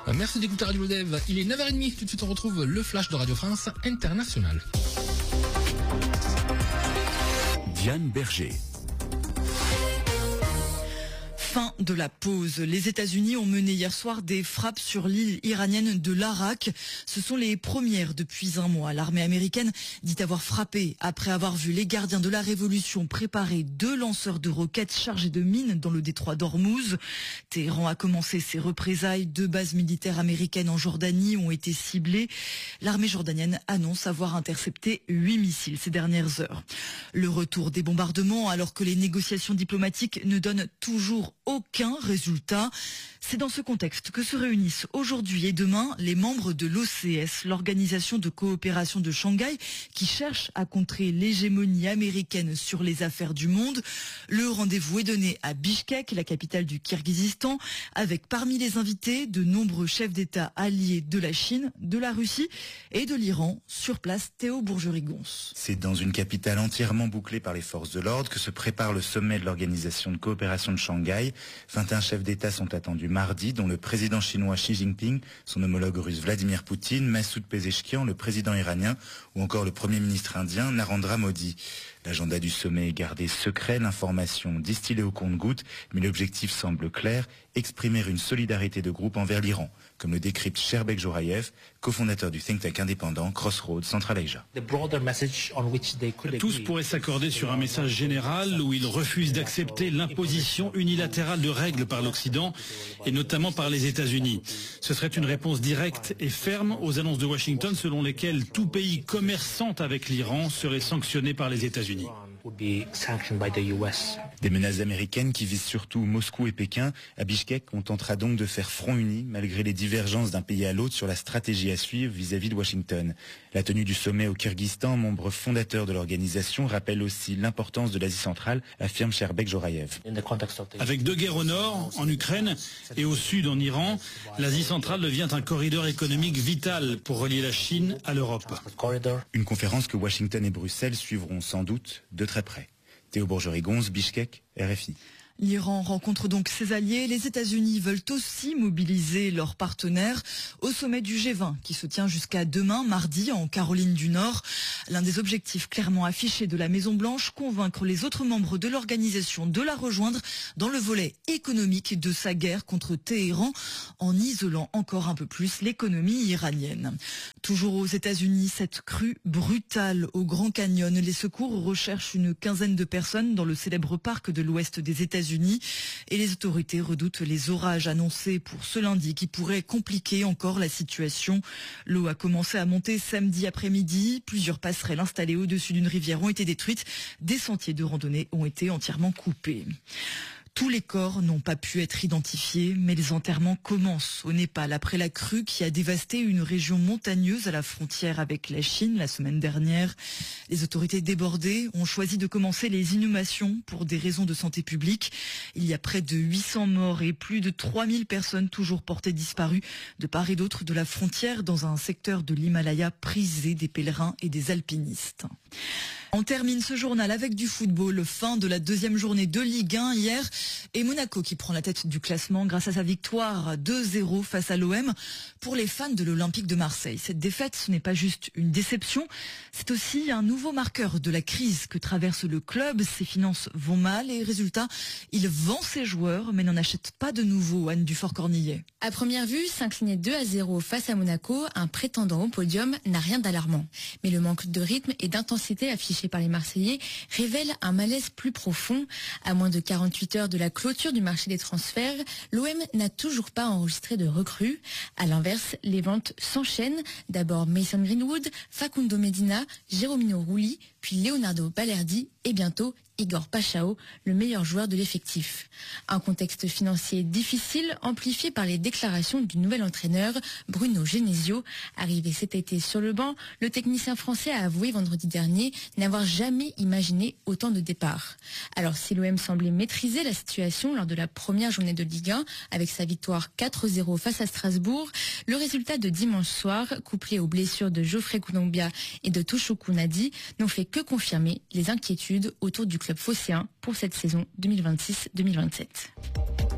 Merci d'écouter Radio Dev. Il est 9h30. Tout de suite, on retrouve le flash de Radio France International. Diane Berger. Fin de la pause. Les États-Unis ont mené hier soir des frappes sur l'île iranienne de l'Arak. Ce sont les premières depuis un mois. L'armée américaine dit avoir frappé après avoir vu les gardiens de la Révolution préparer 2 lanceurs de roquettes chargés de mines dans le détroit d'Ormuz. Téhéran a commencé ses représailles. 2 bases militaires américaines en Jordanie ont été ciblées. L'armée jordanienne annonce avoir intercepté 8 missiles ces dernières heures. Le retour des bombardements alors que les négociations diplomatiques ne donnent toujours aucun résultat. C'est dans ce contexte que se réunissent aujourd'hui et demain les membres de l'OCS, l'Organisation de coopération de Shanghai, qui cherche à contrer l'hégémonie américaine sur les affaires du monde. Le rendez-vous est donné à Bishkek, la capitale du Kirghizistan, avec parmi les invités de nombreux chefs d'État alliés de la Chine, de la Russie et de l'Iran. Sur place, Théo Bourgerie-Gonce. C'est dans une capitale entièrement bouclée par les forces de l'ordre que se prépare le sommet de l'Organisation de coopération de Shanghai. 21 chefs d'État sont attendus mardi, dont le président chinois Xi Jinping, son homologue russe Vladimir Poutine, Massoud Pezeshkian, le président iranien, ou encore le premier ministre indien Narendra Modi. L'agenda du sommet est gardé secret, l'information distillée au compte-gouttes, mais l'objectif semble clair, exprimer une solidarité de groupe envers l'Iran, comme le décrypte Sherbek Jorayev, cofondateur du think tank indépendant Crossroads Central Asia. Tous pourraient s'accorder sur un message général où ils refusent d'accepter l'imposition unilatérale de règles par l'Occident et notamment par les États-Unis. Ce serait une réponse directe et ferme aux annonces de Washington selon lesquelles tout pays commerçant avec l'Iran serait sanctionné par les États-Unis. Des menaces américaines qui visent surtout Moscou et Pékin. À Bishkek, on tentera donc de faire front uni malgré les divergences d'un pays à l'autre sur la stratégie à suivre vis-à-vis de Washington. La tenue du sommet au Kyrgyzstan, membre fondateur de l'organisation, rappelle aussi l'importance de l'Asie centrale, affirme Sherbek Jorayev. Avec 2 guerres au nord, en Ukraine, et au sud, en Iran, l'Asie centrale devient un corridor économique vital pour relier la Chine à l'Europe. Une conférence que Washington et Bruxelles suivront sans doute de très près. Théo Bourgerie-Gonce, Bishkek, RFI. L'Iran rencontre donc ses alliés. Les États-Unis veulent aussi mobiliser leurs partenaires au sommet du G20 qui se tient jusqu'à demain, mardi, en Caroline du Nord. L'un des objectifs clairement affichés de la Maison-Blanche, convaincre les autres membres de l'organisation de la rejoindre dans le volet économique de sa guerre contre Téhéran, en isolant encore un peu plus l'économie iranienne. Toujours aux États-Unis, cette crue brutale au Grand Canyon. Les secours recherchent une quinzaine de personnes dans le célèbre parc de l'ouest des États-Unis et les autorités redoutent les orages annoncés pour ce lundi qui pourraient compliquer encore la situation. L'eau a commencé à monter samedi après-midi. Plusieurs passerelles installées au-dessus d'une rivière ont été détruites. Des sentiers de randonnée ont été entièrement coupés. Tous les corps n'ont pas pu être identifiés, mais les enterrements commencent au Népal après la crue qui a dévasté une région montagneuse à la frontière avec la Chine la semaine dernière. Les autorités débordées ont choisi de commencer les inhumations pour des raisons de santé publique. Il y a près de 800 morts et plus de 3000 personnes toujours portées disparues de part et d'autre de la frontière dans un secteur de l'Himalaya prisé des pèlerins et des alpinistes. On termine ce journal avec du football. Fin de la 2e journée de Ligue 1 hier. Et Monaco qui prend la tête du classement grâce à sa victoire 2-0 face à l'OM. Pour les fans de l'Olympique de Marseille, cette défaite, ce n'est pas juste une déception, c'est aussi un nouveau marqueur de la crise que traverse le club. Ses finances vont mal et résultat, il vend ses joueurs mais n'en achète pas de nouveaux. Anne Dufort-Cornillet. À première vue, s'incliner 2-0 face à Monaco, un prétendant au podium, n'a rien d'alarmant. Mais le manque de rythme et d'intensité affiché par les Marseillais révèle un malaise plus profond. À moins de 48 heures de la clôture du marché des transferts, l'OM n'a toujours pas enregistré de recrues. À l'inverse, les ventes s'enchaînent. D'abord Mason Greenwood, Facundo Medina, Jérôme Rulli, puis Leonardo Balerdi et bientôt Igor Pachao, le meilleur joueur de l'effectif. Un contexte financier difficile, amplifié par les déclarations du nouvel entraîneur Bruno Genesio. Arrivé cet été sur le banc, le technicien français a avoué vendredi dernier n'avoir jamais imaginé autant de départs. Alors si l'OM semblait maîtriser la situation lors de la première journée de Ligue 1 avec sa victoire 4-0 face à Strasbourg, le résultat de dimanche soir, couplé aux blessures de Geoffrey Kounombia et de Toshoukou Nadi, n'ont fait que confirmer les inquiétudes autour du club phocéen pour cette saison 2026-2027.